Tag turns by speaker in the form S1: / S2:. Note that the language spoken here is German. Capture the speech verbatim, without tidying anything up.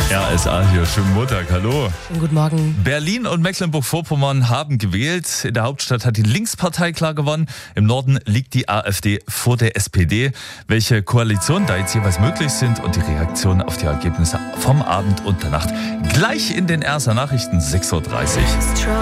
S1: R S A hier, schönen Montag, hallo.
S2: Schönen guten Morgen.
S1: Berlin und Mecklenburg-Vorpommern haben gewählt. In der Hauptstadt hat die Linkspartei klar gewonnen. Im Norden liegt die AfD vor der S P D. Welche Koalitionen da jetzt jeweils möglich sind und die Reaktionen auf die Ergebnisse vom Abend und der Nacht gleich in den R S A Nachrichten sechs Uhr dreißig.